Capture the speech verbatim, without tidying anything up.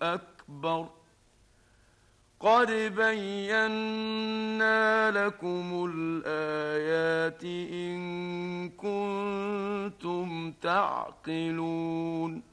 أكبر قد بينا لكم الآيات إن كنتم تعقلون